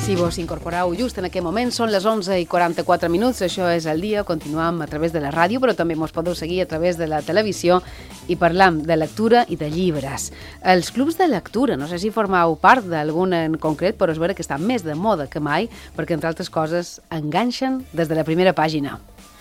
Si vos incorporeu just en aquest moment, són les 11:44 minuts, això és el dia, continuam a través de la ràdio, però també mos podeu seguir a través de la televisió i parlam de lectura i de llibres. Els clubs de lectura, no sé si formeu part d'algun en concret, però és vera que està més de moda que mai, perquè entre altres coses enganxen des de la primera pàgina.